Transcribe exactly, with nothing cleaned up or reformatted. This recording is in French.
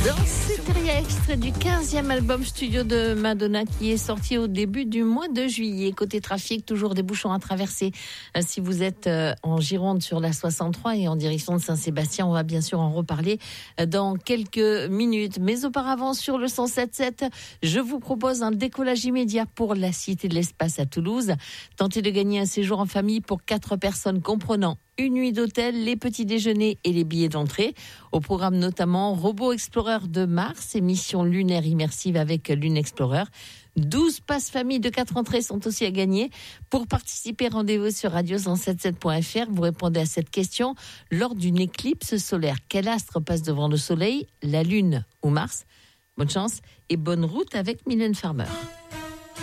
Dans ce dernier extrait du quinzième album studio de Madonna qui est sorti au début du mois de juillet. Côté trafic, toujours des bouchons à traverser. Si vous êtes en Gironde sur la soixante-trois et en direction de Saint-Sébastien, on va bien sûr en reparler dans quelques minutes. Mais auparavant, sur le cent sept sept, je vous propose un décollage immédiat pour la Cité de l'Espace à Toulouse. Tentez de gagner un séjour en famille pour quatre personnes comprenant une nuit d'hôtel, les petits déjeuners et les billets d'entrée. Au programme notamment Robot Explorer de Mars et mission lunaire immersive avec Lune Explorer. douze passes famille de quatre entrées sont aussi à gagner. Pour participer, rendez-vous sur radio cent soixante-dix-sept point f r. Vous répondez à cette question. Lors d'une éclipse solaire, quel astre passe devant le soleil, la Lune ou Mars ? Bonne chance et bonne route avec Mylène Farmer.